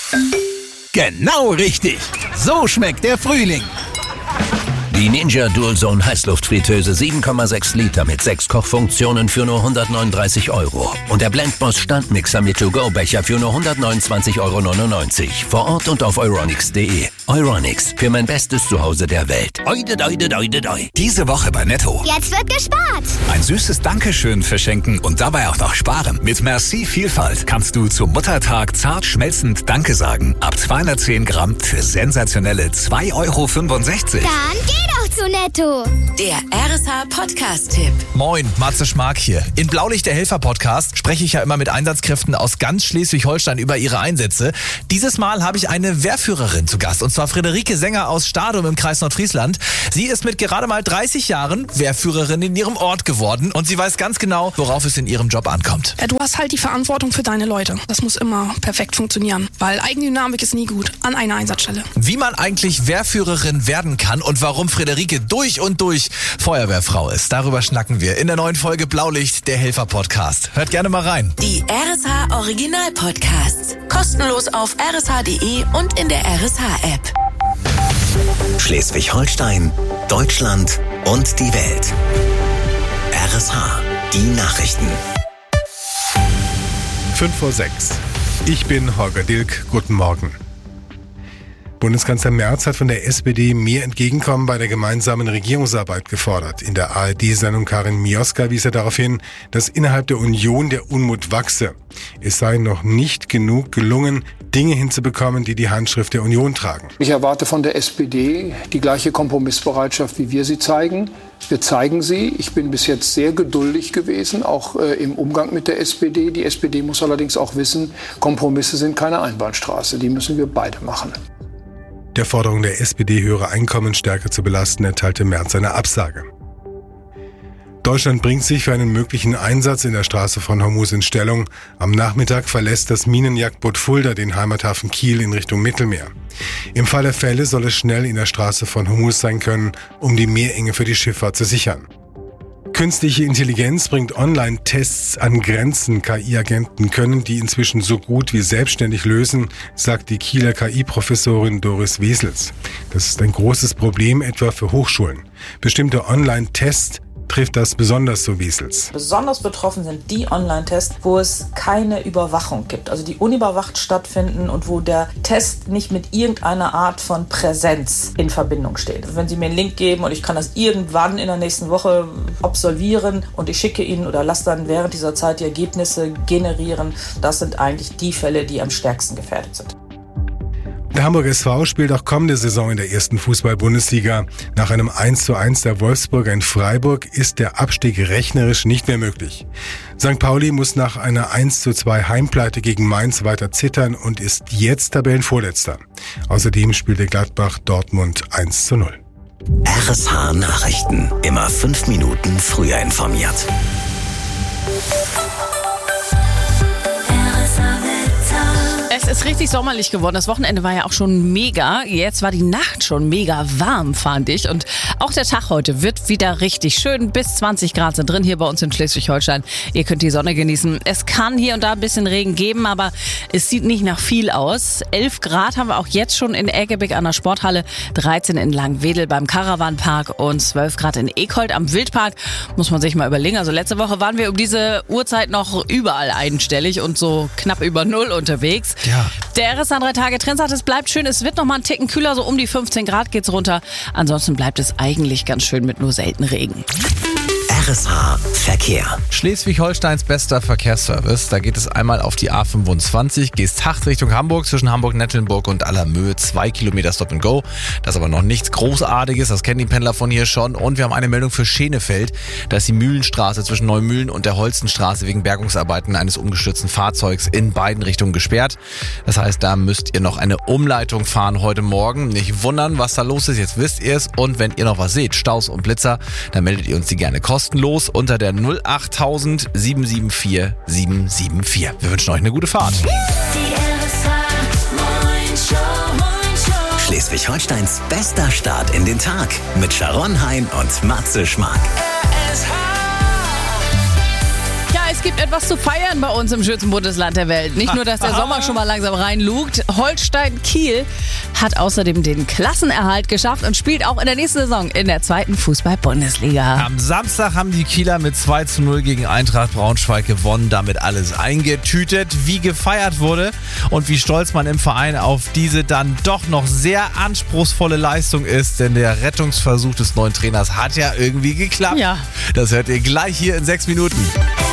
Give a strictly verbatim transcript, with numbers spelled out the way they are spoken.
Genau richtig. So schmeckt der Frühling. Die Ninja Dualzone Heißluftfritteuse sieben Komma sechs Liter mit sechs Kochfunktionen für nur hundertneununddreißig Euro. Und der Blendboss Standmixer mit To-Go-Becher für nur hundertneunundzwanzig Euro neunundneunzig. Vor Ort und auf euronics punkt de. Euronics, für mein bestes Zuhause der Welt. Oide, oide, oide, oide. Diese Woche bei Netto. Jetzt wird gespart. Ein süßes Dankeschön verschenken und dabei auch noch sparen. Mit Merci Vielfalt kannst du zum Muttertag zart schmelzend Danke sagen. Ab zweihundertzehn Gramm für sensationelle zwei Euro fünfundsechzig. Dann geh doch zu Netto. Der R S H-Podcast-Tipp. Moin, Matze Schmark hier. In Blaulicht der Helfer-Podcast spreche ich ja immer mit Einsatzkräften aus ganz Schleswig-Holstein über ihre Einsätze. Dieses Mal habe ich eine Wehrführerin zu Gast, und zwar Friederike Sänger aus Stadum im Kreis Nordfriesland. Sie ist mit gerade mal dreißig Jahren Wehrführerin in ihrem Ort geworden und sie weiß ganz genau, worauf es in ihrem Job ankommt. Ja, du hast halt die Verantwortung für deine Leute. Das muss immer perfekt funktionieren, weil Eigendynamik ist nie gut an einer Einsatzstelle. Wie man eigentlich Wehrführerin werden kann und warum Friederike durch und durch Feuerwehrfrau ist, darüber schnacken wir in der neuen Folge Blaulicht, der Helfer-Podcast. Hört gerne mal rein. Die R S H-Original-Podcasts. Kostenlos auf r s h punkt de und in der R S H-App. Schleswig-Holstein, Deutschland und die Welt. R S H, die Nachrichten. fünf vor sechs. Ich bin Holger Dilk. Guten Morgen. Bundeskanzler Merz hat von der S P D mehr Entgegenkommen bei der gemeinsamen Regierungsarbeit gefordert. In der A R D-Sendung Karin Mioska wies er darauf hin, dass innerhalb der Union der Unmut wachse. Es sei noch nicht genug gelungen, Dinge hinzubekommen, die die Handschrift der Union tragen. Ich erwarte von der S P D die gleiche Kompromissbereitschaft, wie wir sie zeigen. Wir zeigen sie. Ich bin bis jetzt sehr geduldig gewesen, auch äh, im Umgang mit der S P D. Die S P D muss allerdings auch wissen, Kompromisse sind keine Einbahnstraße. Die müssen wir beide machen. Der Forderung der S P D, höhere Einkommen stärker zu belasten, erteilte Merz eine Absage. Deutschland bringt sich für einen möglichen Einsatz in der Straße von Hormuz in Stellung. Am Nachmittag verlässt das Minenjagdboot Fulda den Heimathafen Kiel in Richtung Mittelmeer. Im Fall der Fälle soll es schnell in der Straße von Hormuz sein können, um die Meerenge für die Schifffahrt zu sichern. Künstliche Intelligenz bringt Online-Tests an Grenzen. K I-Agenten können die inzwischen so gut wie selbstständig lösen, sagt die Kieler K I-Professorin Doris Wesels. Das ist ein großes Problem etwa für Hochschulen. Bestimmte Online-Tests trifft das besonders, so Wesels. Besonders betroffen sind die Online-Tests, wo es keine Überwachung gibt, also die unüberwacht stattfinden und wo der Test nicht mit irgendeiner Art von Präsenz in Verbindung steht. Wenn Sie mir einen Link geben und ich kann das irgendwann in der nächsten Woche absolvieren und ich schicke Ihnen oder lasse dann während dieser Zeit die Ergebnisse generieren, das sind eigentlich die Fälle, die am stärksten gefährdet sind. Der Hamburger S V spielt auch kommende Saison in der ersten Fußball-Bundesliga. Nach einem eins zu eins der Wolfsburger in Freiburg ist der Abstieg rechnerisch nicht mehr möglich. Sankt Pauli muss nach einer eins zu zwei Heimpleite gegen Mainz weiter zittern und ist jetzt Tabellenvorletzter. Außerdem spielte Gladbach Dortmund eins zu null. R S H Nachrichten. Immer fünf Minuten früher informiert. Es ist richtig sommerlich geworden. Das Wochenende war ja auch schon mega. Jetzt war die Nacht schon mega warm, fand ich. Und auch der Tag heute wird wieder richtig schön. Bis zwanzig Grad sind drin hier bei uns in Schleswig-Holstein. Ihr könnt die Sonne genießen. Es kann hier und da ein bisschen Regen geben, aber es sieht nicht nach viel aus. elf Grad haben wir auch jetzt schon in Eggebig an der Sporthalle, dreizehn in Langwedel beim Caravanpark und zwölf Grad in Ekold am Wildpark. Muss man sich mal überlegen. Also letzte Woche waren wir um diese Uhrzeit noch überall einstellig und so knapp über Null unterwegs. Ja. Der R S H drei Tage Trendsat, es bleibt schön, es wird noch mal einen Ticken kühler, so um die fünfzehn Grad geht's runter. Ansonsten bleibt es eigentlich ganz schön mit nur selten Regen. R S H Verkehr. Schleswig-Holsteins bester Verkehrsservice. Da geht es einmal auf die A fünfundzwanzig, Geesthacht Richtung Hamburg, zwischen Hamburg-Nettelnburg und Allermöhe, zwei Kilometer Stop and Go. Das ist aber noch nichts Großartiges, das kennen die Pendler von hier schon. Und wir haben eine Meldung für Schenefeld. Da ist die Mühlenstraße zwischen Neumühlen und der Holzenstraße wegen Bergungsarbeiten eines umgestürzten Fahrzeugs in beiden Richtungen gesperrt. Das heißt, da müsst ihr noch eine Umleitung fahren heute Morgen. Nicht wundern, was da los ist, jetzt wisst ihr es. Und wenn ihr noch was seht, Staus und Blitzer, dann meldet ihr uns die gerne kostenlos unter der null achttausend sieben sieben vier sieben sieben vier. Wir wünschen euch eine gute Fahrt. Schleswig-Holsteins bester Start in den Tag mit Sharon Hein und Matze Schmark. gibt etwas zu feiern bei uns im schönsten Bundesland der Welt. Nicht nur, dass der Sommer schon mal langsam reinlugt. Holstein Kiel hat außerdem den Klassenerhalt geschafft und spielt auch in der nächsten Saison in der zweiten Fußball-Bundesliga. Am Samstag haben die Kieler mit zwei zu null gegen Eintracht Braunschweig gewonnen, damit alles eingetütet. Wie gefeiert wurde und wie stolz man im Verein auf diese dann doch noch sehr anspruchsvolle Leistung ist, denn der Rettungsversuch des neuen Trainers hat ja irgendwie geklappt. Ja. Das hört ihr gleich hier in sechs Minuten.